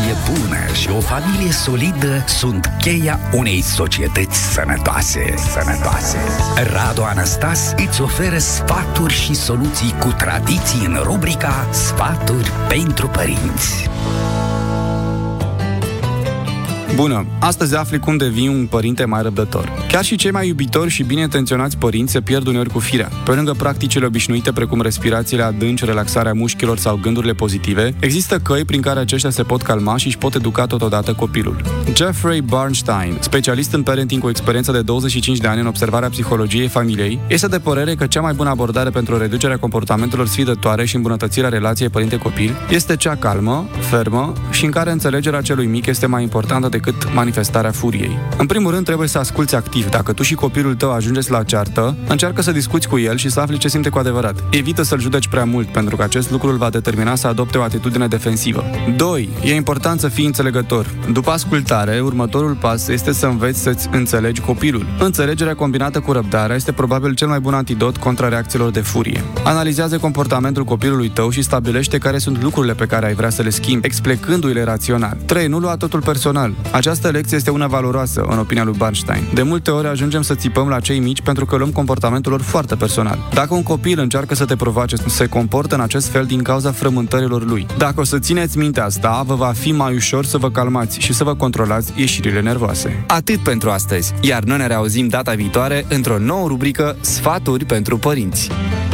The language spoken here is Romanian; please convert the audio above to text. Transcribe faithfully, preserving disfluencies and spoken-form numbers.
educație bună și o familie solidă sunt cheia unei societăți sănătoase. Sănătoase. Radu Anastas îți oferă sfaturi și soluții cu tradiții în rubrica Sfaturi pentru părinți. Bună! Astăzi afli cum devii un părinte mai răbdător. Chiar și cei mai iubitori și bine intenționați părinți se pierd uneori cu firea. Pe lângă practicile obișnuite precum respirațiile adânci, relaxarea mușchilor sau gândurile pozitive, există căi prin care aceștia se pot calma și își pot educa totodată copilul. Jeffrey Bernstein, specialist în parenting cu experiență de douăzeci și cinci de ani în observarea psihologiei familiei, este de părere că cea mai bună abordare pentru reducerea comportamentelor sfidătoare și îmbunătățirea relației părinte-copil este cea calmă, fermă și în care înțelegerea celui mic este mai importantă decât manifestarea furiei. În primul rând, trebuie să asculți activ. Dacă tu și copilul tău ajungeți la ceartă, încearcă să discuți cu el și să afli ce simte cu adevărat. Evită să-l judeci prea mult, pentru că acest lucru îl va determina să adopte o atitudine defensivă. doi. E important să fii înțelegător. După ascultare, următorul pas este să înveți să-ți înțelegi copilul. Înțelegerea combinată cu răbdarea este probabil cel mai bun antidot contra reacțiilor de furie. Analizează comportamentul copilului tău și stabilește care sunt lucrurile pe care ai vrea să le schimbi, explicându-i-le rațional. trei. Nu lua totul personal. Această lecție este una valoroasă, în opinia lui Bernstein. De multe ori ajungem să țipăm la cei mici pentru că luăm comportamentul lor foarte personal. Dacă un copil încearcă să te provoace, se comportă în acest fel din cauza frământărilor lui. Dacă o să țineți minte asta, vă va fi mai ușor să vă calmați și să vă controlați ieșirile nervoase. Atât pentru astăzi, iar noi ne reauzim data viitoare într-o nouă rubrică Sfaturi pentru părinți.